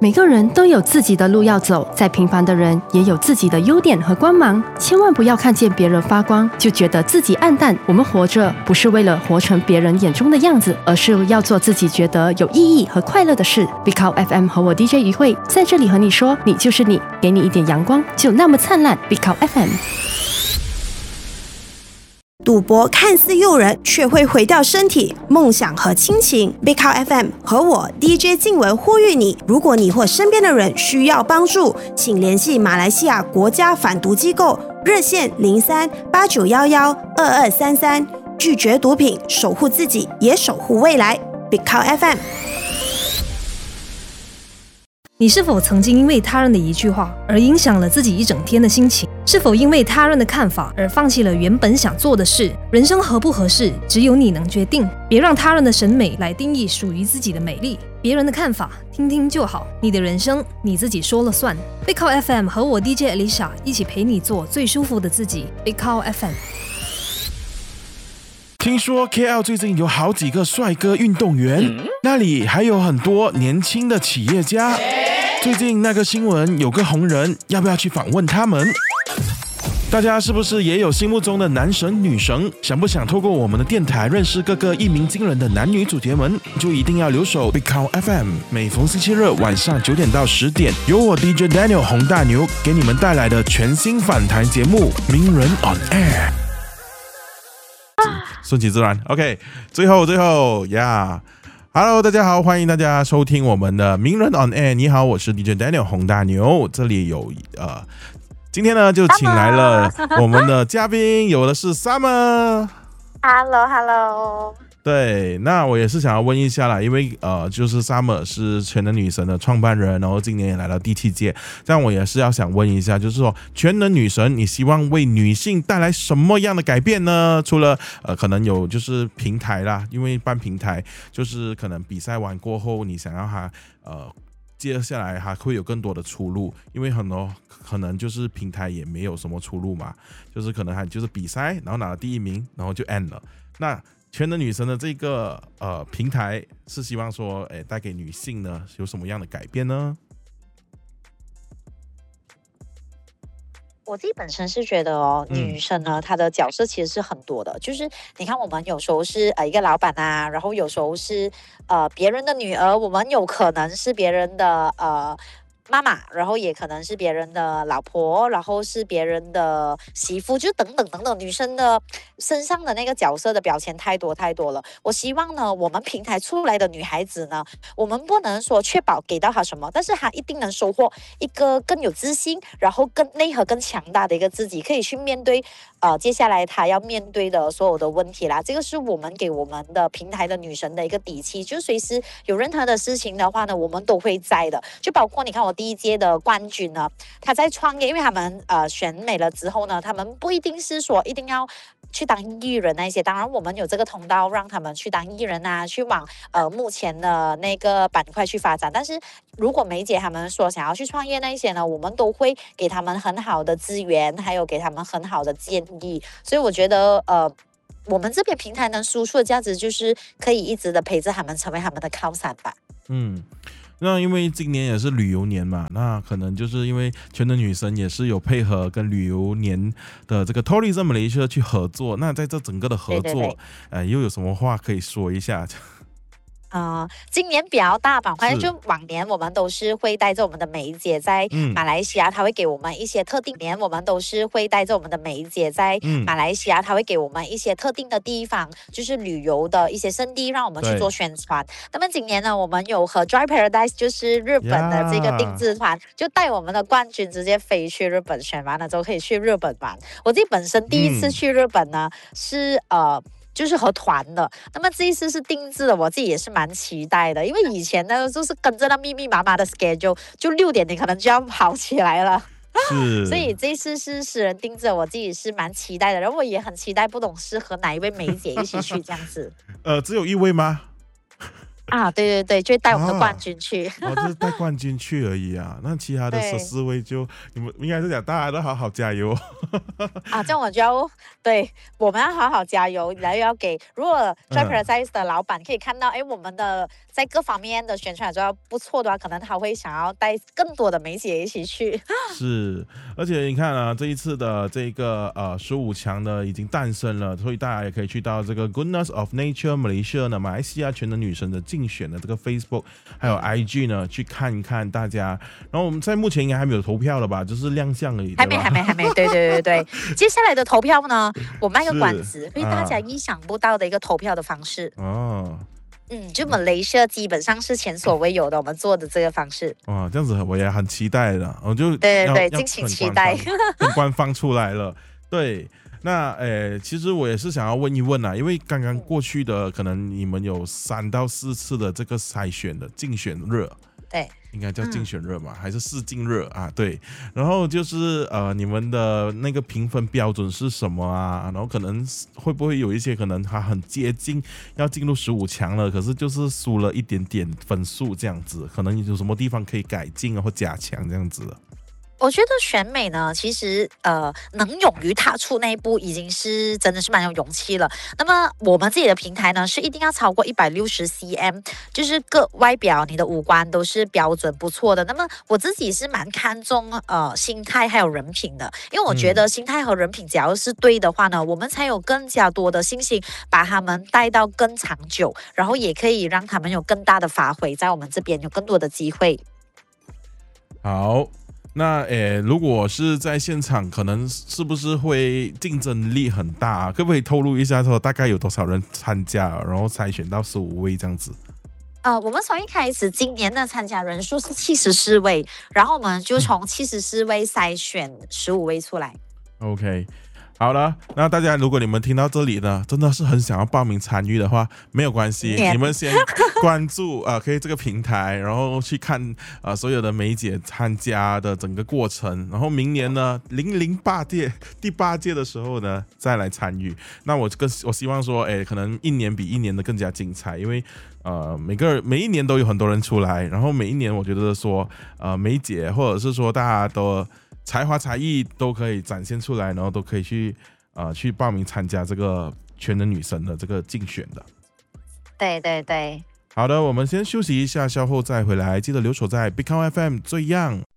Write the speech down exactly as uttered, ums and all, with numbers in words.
每个人都有自己的路要走，再平凡的人也有自己的优点和光芒。千万不要看见别人发光，就觉得自己暗淡。我们活着不是为了活成别人眼中的样子，而是要做自己觉得有意义和快乐的事。Big Cow F M 和我 D J 于慧在这里和你说，你就是你，给你一点阳光，就那么灿烂。Big Cow F M。 赌博看似诱人，却会毁掉身体、梦想和亲情。Big Cow F M 和我 D J 静文呼吁你：如果你或身边的人需要帮助，请联系马来西亚国家反毒机构热线零三八九幺幺二二三三，拒绝毒品，守护自己，也守护未来。Big Cow F M。 你是否曾经因为他人的一句话而影响了自己一整天的心情？是否因为他人的看法而放弃了原本想做的事？人生合不合适，只有你能决定。别让他人的审美来定义属于自己的美丽。别人的看法听听就好，你的人生你自己说了算。Big Cow F M 和我 D J Alicia 一起陪你做最舒服的自己。Big Cow F M。 听说 K L 最近有好几个帅哥运动员，嗯、那里还有很多年轻的企业家。最近那个新闻有个红人，要不要去访问他们？大家是不是也有心目中的男神女神？想不想透过我们的电台认识各个一鸣惊人的男女主角们？就一定要留守 Big Cow F M， 每逢星期日晚上九点到十点，由我 D J Daniel 洪大牛给你们带来的全新访谈节目《名人 on Air》。顺其自然 ，OK。最后，最后呀。Yeah Hello， 大家好，欢迎大家收听我们的名人 on air。你好，我是 D J Daniel 洪大牛，这里有呃，今天呢就请来了我们的嘉宾，有的是 Summer。Hello，Hello。 对，那我也是想要问一下啦，因为呃，就是 Summer 是全能女神的创办人，然后今年也来到第七届，这样我也是要想问一下，就是说全能女神，你希望为女性带来什么样的改变呢？除了呃，可能有就是平台啦，因为办平台就是可能比赛完过后，你想要它呃。接下来还会有更多的出路，因为很多可能就是平台也没有什么出路嘛，就是可能还就是比赛，然后拿了第一名，然后就 end 了。那全能女神的这个呃平台是希望说，哎，带给女性呢有什么样的改变呢？ 我自己本身是觉得哦， 嗯、 女生呢，她的角色其实是很多的。就是你看，我们有时候是呃一个老板啊，然后有时候是呃别人的女儿，我们有可能是别人的呃妈妈，然后也可能是别人的老婆，然后是别人的媳妇，就等等等等，女生的身上的那个角色的标签太多太多了。我希望呢，我们平台出来的女孩子呢，我们不能说确保给到她什么，但是她一定能收获一个更有自信，然后更内核更强大的一个自己，可以去面对呃接下来她要面对的所有的问题啦。这个是我们给我们的平台的女神的一个底气，就随时有任何的事情的话呢，我们都会在的。就包括你看我第一届的冠军呢，他在创业，因为他们呃选美了之后呢，他们不一定是说一定要去当艺人那些，当然我们有这个通道让他们去当艺人啊，去往呃目前的那个板块去发展。但是如果梅姐他们说想要去创业那一些呢，我们都会给他们很好的资源，还有给他们很好的建议。所以我觉得呃。我们这边平台能输出的价值，就是可以一直的陪着他们，成为他们的靠山吧。 嗯，那因为今年也是旅游年嘛，那可能就是因为全能女神也是有配合跟旅游年的这个 Tourism Malaysia 去合作。那在这整个的合作，对对对呃，又有什么话可以说一下？ 呃，今年比较大板块，就往年我们都是会带着我们的梅姐在马来西亚，她、嗯、会给我们一些特定年，我们都是会带着我们的梅姐在马来西亚，她、嗯、会给我们一些特定的地方，就是旅游的一些胜地，让我们去做宣传。那么今年呢，我们有和 Dry Paradise， 就是日本的这个定制团， yeah. 就带我们的冠军直接飞去日本，选完了之后可以去日本玩。我自己本身第一次去日本呢，嗯、是呃。就是和团的，那么这一次是定制的，我自己也是蛮期待的，因为以前呢就是跟着那密密麻麻的 schedule， 就六点你可能就要跑起来了， 是， 所以这一次是私人定制，我自己是蛮期待的，然后我也很期待，不懂是和哪一位梅姐一起去这样子。 呃，只有一位吗？ 啊，对对对，就带我们的冠军去。 哦，就是带冠军去而已啊。那其他的十四位就你们应该是讲大家都好好加油啊，这样我就要对我们要好好加油，然后要给如果 Drive Paradise 的老板可以看到，哎、嗯，我们的在各方面的宣传都要不错的话，可能他会想要带更多的梅姐一起去。 是，而且你看啊，这一次的这个呃十五强呢已经诞生了，所以大家也可以去到这个 Goodness of Nature Malaysia 呢马来西亚全能女神的竞选的这个 Facebook 还有 I G 呢去看一看大家。然后我们在目前应该还没有投票了吧，就是亮相而已。 还没，还没，还没。对对对对，接下来的投票呢，我卖个关子，因为大家意想不到的一个投票的方式。哦。嗯，就马来西亚基本上是前所未有的，我们做的这个方式。 哇，这样子我也很期待的，我就对对对，敬请期待， 很官方出来了。对，那诶，其实我也是想要问一问啊，因为刚刚过去的可能你们有三到四次的这个筛选的竞选热。 对， 应该叫竞选热嘛、嗯、还是试镜热啊？对，然后就是呃，你们的那个评分标准是什么啊？然后可能会不会有一些可能他很接近要进入十五强了，可是就是输了一点点分数这样子，可能有什么地方可以改进或加强这样子的？ 我觉得选美呢，其实呃，能勇于踏出那一步，已经是真的是蛮有勇气了。那么我们自己的平台呢，是一定要超过一百六十 cm， 就是各外表你的五官都是标准不错的。那么我自己是蛮看重呃心态还有人品的，因为我觉得心态和人品只要是对的话呢，我们才有更加多的信心把他们带到更长久，然后也可以让他们有更大的发挥，在我们这边有更多的机会。 好。那诶，如果是在现场，可能是不是会竞争力很大、啊？可不可以透露一下，说大概有多少人参加，然后筛选到十五位这样子？ 呃，我们从一开始今年的参加人数是七十四位，然后我们就从七十四位筛选十五位出来。 OK。好了，那大家如果你们听到这里呢，真的是很想要报名参与的话，没有关系，你们先关注啊、呃，可以这个平台，然后去看啊、呃、所有的梅姐参加的整个过程，然后明年呢零零八届第八届的时候呢再来参与。那我更我希望说，哎，可能一年比一年的更加精彩，因为呃每个每一年都有很多人出来，然后每一年我觉得说呃梅姐或者是说大家都。才华才艺都可以展现出来，然后都可以去呃去报名参加这个全能女神的这个竞选的。 对对对。 好的，我们先休息一下，稍后再回来。记得留守在 Big Count F M 最样。